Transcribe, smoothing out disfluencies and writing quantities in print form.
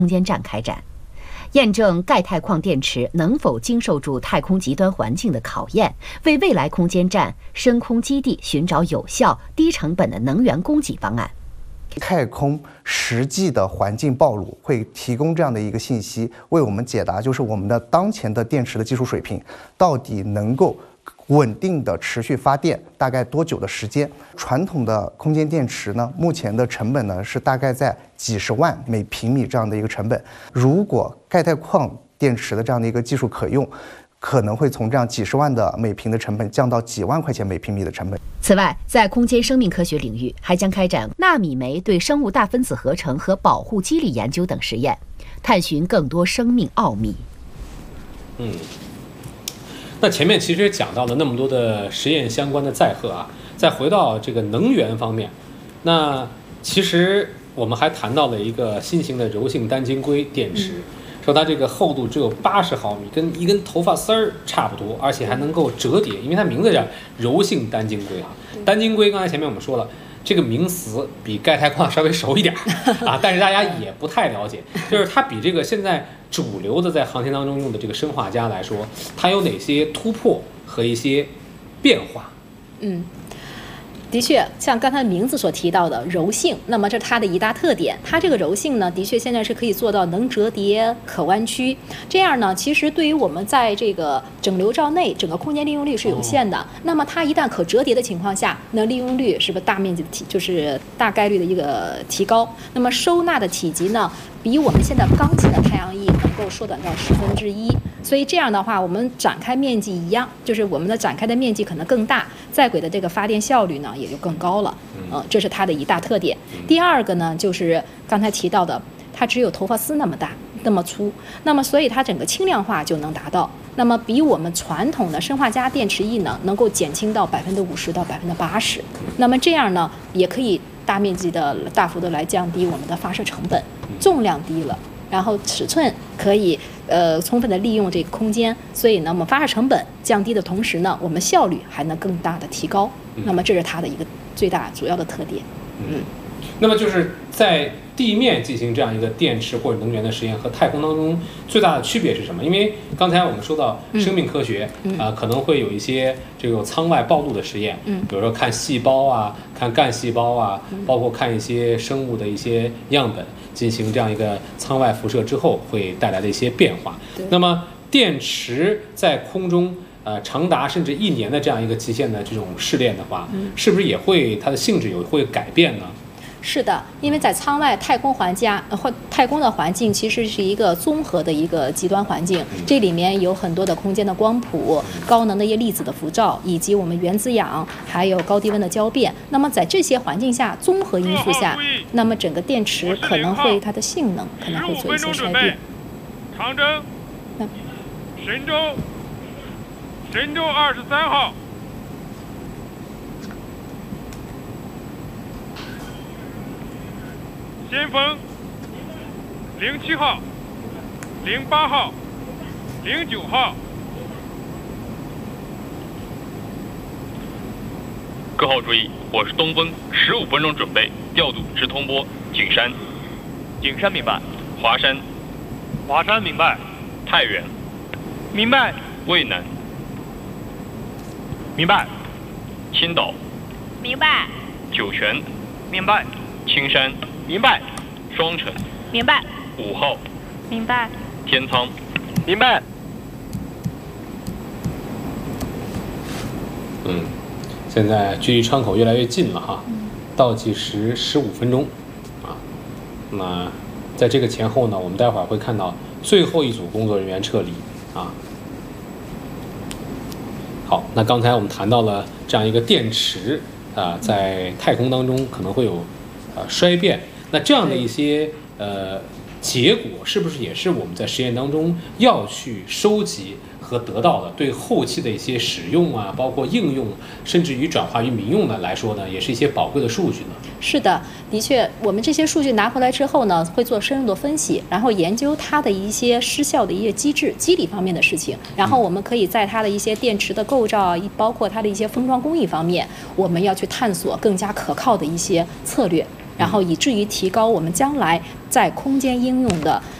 空间站开展，验证钙钛矿电池能否经受住太空极端环境的考验，为未来空间站深空基地寻找有效、低成本的能源供给方案。 太空实际的环境暴露会提供这样的一个信息，为我们解答就是我们的当前的电池的技术水平到底能够稳定的持续发电大概多久的时间？传统的空间电池呢，目前的成本呢是大概在几十万每平米这样的一个成本。如果钙钛矿电池的这样的一个技术可用，可能会从这样几十万的每平的成本降到几万块钱每平米的成本。 此外，在空间生命科学领域，还将开展纳米酶对生物大分子合成和保护机理研究等实验，探寻更多生命奥秘。 那前面其实讲到了那么多的实验相关的载荷啊，再回到这个能源方面，那其实我们还谈到了一个新型的柔性单晶硅电池，说它这个厚度只有80毫米，跟一根头发丝儿差不多，而且还能够折叠，因为它名字叫柔性单晶硅啊。单晶硅刚才前面我们说了，这个名词比钙钛矿稍微熟一点啊，但是大家也不太了解，就是它比这个现在主流的在航天当中用的这个砷化镓来说，它有哪些突破和一些变化？ 的确，像刚才名字所提到的柔性，那么这是它的一大特点。它这个柔性呢，的确现在是可以做到能折叠、可弯曲。这样呢，其实对于我们在这个整流罩内，整个空间利用率是有限的。那么它一旦可折叠的情况下，那利用率是不是大面积的就是大概率的一个提高？那么收纳的体积呢，比我们现在刚性的太阳翼能够缩短到1/10。所以这样的话，我们展开面积一样，就是我们的展开的面积可能更大，在轨的这个发电效率呢也就更高了。这是它的一大特点。第二个呢，就是刚才提到的，它只有头发丝那么大、那么粗，那么所以它整个轻量化就能达到。那么比我们传统的砷化镓电池翼呢，能够减轻到50%到80%。那么这样呢，也可以大面积的、大幅的来降低我们的发射成本，重量低了。然后尺寸可以充分的利用这个空间，所以呢，我们发射成本降低的同时呢，我们效率还能更大的提高。那么这是它的一个最大主要的特点。 那么就是在地面进行这样一个电池或者能源的实验和太空当中最大的区别是什么？因为刚才我们说到生命科学，可能会有一些这种舱外暴露的实验，比如说看细胞啊、看干细胞啊，包括看一些生物的一些样本，进行这样一个舱外辐射之后会带来的一些变化。那么电池在空中长达甚至1年的这样一个极限的这种试炼的话，是不是也会它的性质会改变呢？ 是的，因为在舱外太空太空的环境其实是一个综合的一个极端环境，这里面有很多的空间的光谱、高能的一些粒子的辐照，以及我们原子氧，还有高低温的交变。那么在这些环境下，综合因素下，那么整个电池可能会它的性能可能会做一些衰变。 长征，神舟23号。先锋07号、08号、09号。 各号注意，我是东风，15分钟准备调度至通波景山。 景山明白。 华山。 华山明白。 太原。 明白。 渭南。 明白。 青岛。 明白。 酒泉。 明白。 青山。 明白。 双城。 明白。 5号。 明白。 天仓。 明白。 现在距离窗口越来越近了哈，倒计时15分钟啊。那在这个前后呢，我们待会儿会看到最后一组工作人员撤离啊。好，那刚才我们谈到了这样一个电池在太空当中可能会有衰变，那这样的一些结果是不是也是我们在实验当中要去收集和得到的，对后期的一些使用啊，包括应用，甚至于转化于民用的来说呢，也是一些宝贵的数据呢？ 是的，的确，我们这些数据拿回来之后呢，会做深入的分析，然后研究它的一些失效的一些机制、机理方面的事情，然后我们可以在它的一些电池的构造，包括它的一些封装工艺方面，我们要去探索更加可靠的一些策略。 然后以至于提高我们将来在空间应用的